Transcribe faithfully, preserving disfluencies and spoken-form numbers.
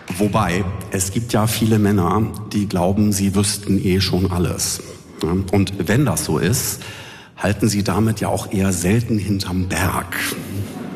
Wobei, es gibt ja viele Männer, die glauben, sie wüssten eh schon alles. Und wenn das so ist, halten sie damit ja auch eher selten hinterm Berg.